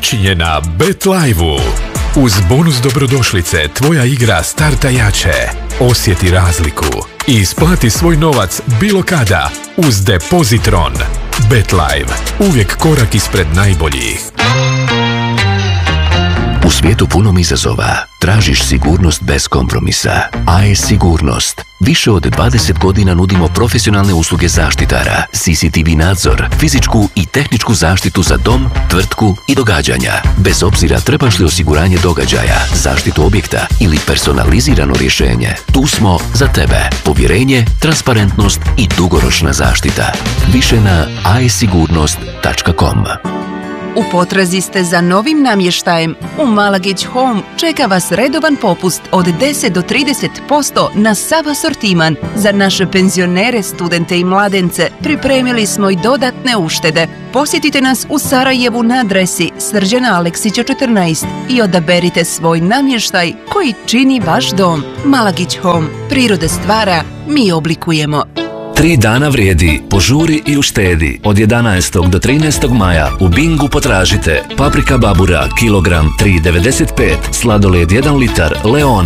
počinje na BetLive-u. Uz bonus dobrodošlice tvoja igra starta jače. Osjeti razliku i isplati svoj novac bilo kada uz Depozitron. BetLive. Uvijek korak ispred najboljih. U svijetu punom izazova tražiš sigurnost bez kompromisa. AES Sigurnost. Više od 20 godina nudimo profesionalne usluge zaštitara, CCTV nadzor, fizičku i tehničku zaštitu za dom, tvrtku i događanja. Bez obzira trebaš li osiguranje događaja, zaštitu objekta ili personalizirano rješenje, tu smo za tebe. Povjerenje, transparentnost i dugoročna zaštita. Više na aesigurnost.com. U potrazi ste za novim namještajem? U Malagić Home čeka vas redovan popust od 10 do 30% na sav asortiman. Za naše penzionere, studente i mladence pripremili smo i dodatne uštede. Posjetite nas u Sarajevu na adresi Srđana Aleksića 14 i odaberite svoj namještaj koji čini vaš dom. Malagić Home. Prirode stvara, mi oblikujemo. 3 dana vrijedi, požuri i uštedi. Od 11. do 13. maja u Bingu potražite paprika babura kilogram 3,95, sladoled 1 litar, Leon